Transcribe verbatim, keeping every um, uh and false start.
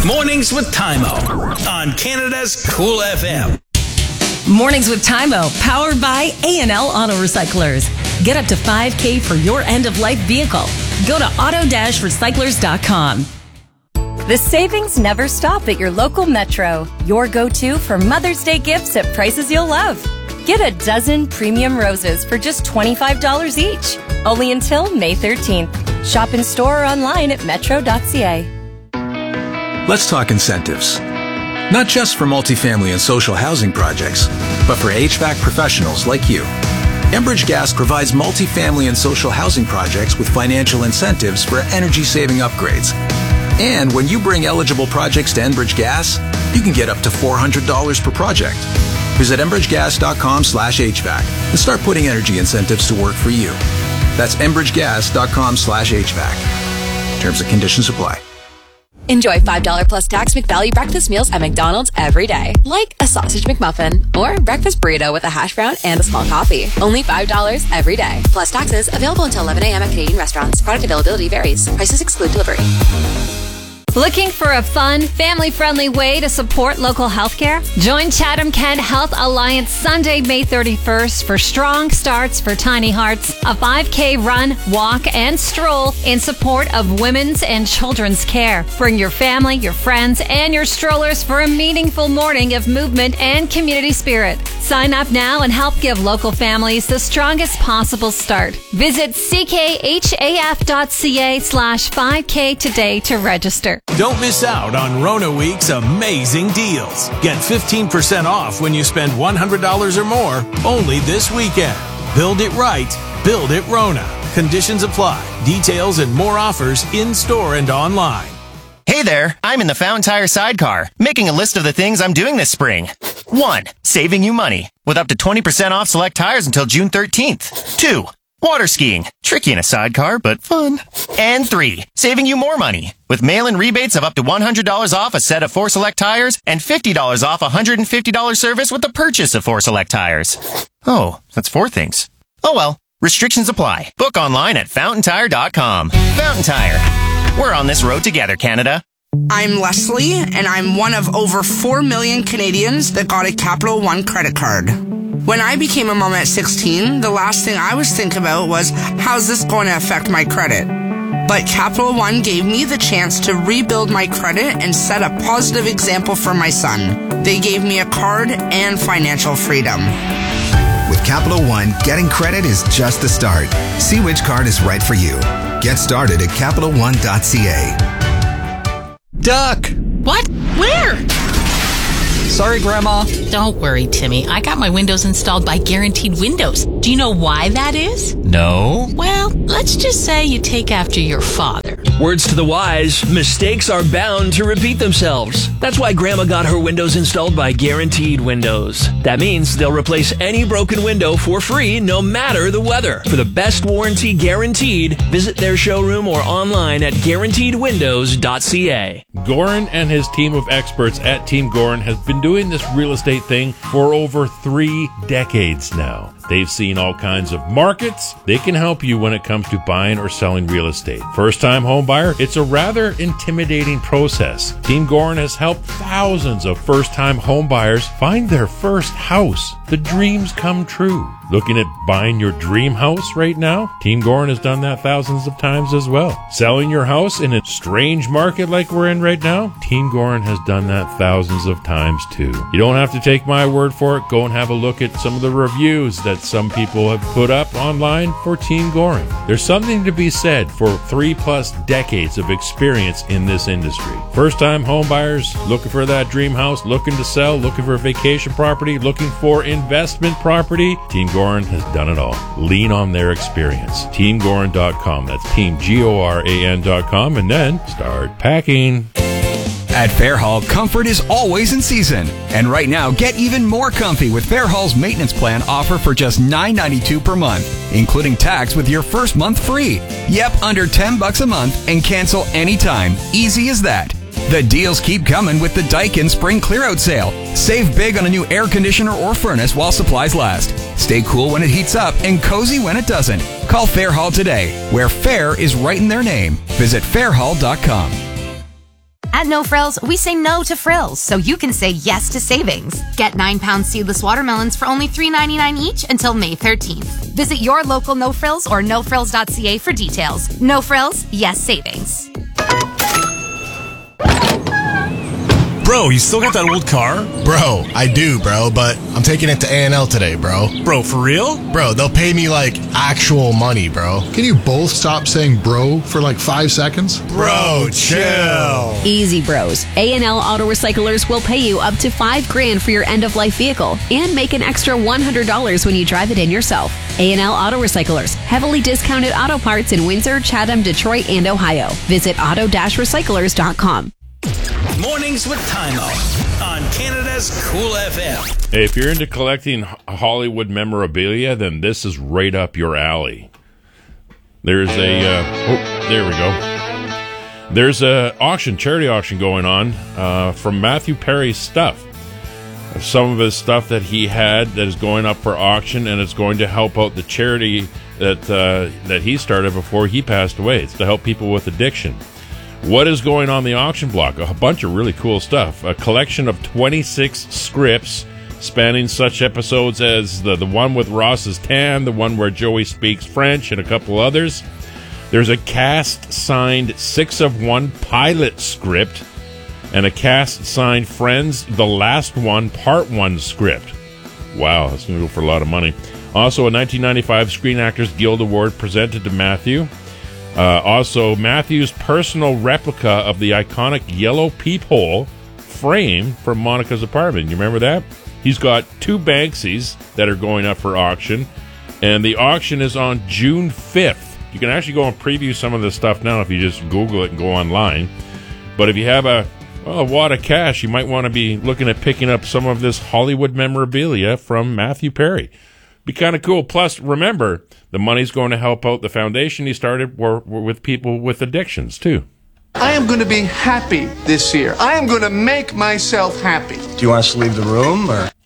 Mornings with Tymo on Canada's Cool F M. Mornings with Tymo, powered by A and L Auto Recyclers. Get up to five K for your end-of-life vehicle. Go to auto dash recyclers dot com. The savings never stop at your local Metro. Your go-to for Mother's Day gifts at prices you'll love. Get a dozen premium roses for just twenty-five dollars each. Only until May thirteenth. Shop in store or online at metro dot c a. Let's talk incentives. Not just for multifamily and social housing projects, but for H V A C professionals like you. Enbridge Gas provides multifamily and social housing projects with financial incentives for energy-saving upgrades. And when you bring eligible projects to Enbridge Gas, you can get up to four hundred dollars per project. Visit enbridge gas dot com slash H V A C and start putting energy incentives to work for you. That's enbridge gas dot com slash H V A C. Terms and conditions apply. Enjoy five dollars plus tax McValue breakfast meals at McDonald's every day. Like a sausage McMuffin or breakfast burrito with a hash brown and a small coffee. Only five dollars every day. Plus taxes. Available until eleven a.m. at Canadian restaurants. Product availability varies. Prices exclude delivery. Looking for a fun, family-friendly way to support local healthcare? Join Chatham Kent Health Alliance Sunday, May thirty-first for Strong Starts for Tiny Hearts, a five K run, walk, and stroll in support of women's and children's care. Bring your family, your friends, and your strollers for a meaningful morning of movement and community spirit. Sign up now and help give local families the strongest possible start. Visit c k h a f dot c a slash five k today to register. Don't miss out on Rona Week's amazing deals. Get fifteen percent off when you spend one hundred dollars or more only this weekend. Build it right. Build it Rona. Conditions apply. Details and more offers in-store and online. Hey there, I'm in the Fountain Tire sidecar, making a list of the things I'm doing this spring. one. Saving you money, with up to twenty percent off select tires until June thirteenth. two. Water skiing, tricky in a sidecar, but fun. And three. Saving you more money, with mail-in rebates of up to one hundred dollars off a set of four select tires and fifty dollars off a one hundred fifty dollars service with the purchase of four select tires. Oh, that's four things. Oh well, restrictions apply. Book online at fountain tire dot com. Fountain Tire. We're on this road together, Canada. I'm Leslie, and I'm one of over four million Canadians that got a Capital One credit card. When I became a mom at sixteen, the last thing I was thinking about was, how's this going to affect my credit? But Capital One gave me the chance to rebuild my credit and set a positive example for my son. They gave me a card and financial freedom. With Capital One, getting credit is just the start. See which card is right for you. Get started at capital one dot c a. Duck! What? Where? Sorry, Grandma. Don't worry, Timmy. I got my windows installed by Guaranteed Windows. Do you know why that is? No. Well, let's just say you take after your father. Words to the wise, mistakes are bound to repeat themselves. That's why Grandma got her windows installed by Guaranteed Windows. That means they'll replace any broken window for free, no matter the weather. For the best warranty guaranteed, visit their showroom or online at guaranteed windows dot c a. Gorin and his team of experts at Team Gorin has been doing this real estate thing for over three decades now. They've seen all kinds of markets. They can help you when it comes to buying or selling real estate. First-time home buyer, it's a rather intimidating process. Team Gorin has helped thousands of first-time home buyers find their first house. The dreams come true. Looking at buying your dream house right now? Team Gorin has done that thousands of times as well. Selling your house in a strange market like we're in right now? Team Gorin has done that thousands of times too. You don't have to take my word for it. Go and have a look at some of the reviews that some people have put up online for Team Gorin. There's something to be said for three plus decades of experience in this industry. First-time home buyers looking for that dream house, looking to sell, looking for a vacation property, looking for investment property. Team Gorin has done it all. Lean on their experience. team gorin dot com. That's team G O R A N dot com, and then start packing. At Fairhall, comfort is always in season. And right now, get even more comfy with Fairhall's maintenance plan offer for just nine ninety-two per month, including tax with your first month free. Yep, under ten bucks a month and cancel anytime. Easy as that. The deals keep coming with the Daikin Spring Clearout Sale. Save big on a new air conditioner or furnace while supplies last. Stay cool when it heats up and cozy when it doesn't. Call Fairhall today, where fair is right in their name. Visit fairhall dot com. At No Frills, we say no to frills, so you can say yes to savings. Get nine pound seedless watermelons for only three ninety-nine each until May thirteenth. Visit your local No Frills or no frills dot c a for details. No Frills, yes savings. Bro, you still got that old car? Bro, I do, bro, but I'm taking it to A and L today, bro. Bro, for real? Bro, they'll pay me, like, actual money, bro. Can you both stop saying bro for like five seconds? Bro, chill. Easy, bros. A and L Auto Recyclers will pay you up to five grand for your end-of-life vehicle and make an extra one hundred dollars when you drive it in yourself. A and L Auto Recyclers, heavily discounted auto parts in Windsor, Chatham, Detroit, and Ohio. Visit auto dash recyclers dot com. Mornings with Timo on Canada's Cool F M. Hey, if you're into collecting Hollywood memorabilia, then this is right up your alley. There's a, uh, oh, there we go. There's a auction, charity auction going on uh, from Matthew Perry's stuff. Some of his stuff that he had that is going up for auction, and it's going to help out the charity that uh, that he started before he passed away. It's to help people with addiction. What is going on the auction block? A bunch of really cool stuff. A collection of twenty-six scripts spanning such episodes as the, the one with Ross's tan, the one where Joey speaks French, and a couple others. There's a cast-signed six of one pilot script and a cast-signed Friends, the last one, part one script. Wow, that's going to go for a lot of money. Also, a nineteen ninety-five Screen Actors Guild Award presented to Matthew. Uh, also, Matthew's personal replica of the iconic yellow peephole frame from Monica's apartment. You remember that? He's got two Banksies that are going up for auction, and the auction is on June fifth. You can actually go and preview some of this stuff now if you just Google it and go online. But if you have a, well, a wad of cash, you might want to be looking at picking up some of this Hollywood memorabilia from Matthew Perry. Be kind of cool. Plus, remember, the money's going to help out the foundation he started were, were with people with addictions, too. I am going to be happy this year. I am going to make myself happy. Do you want us to leave the room, or...?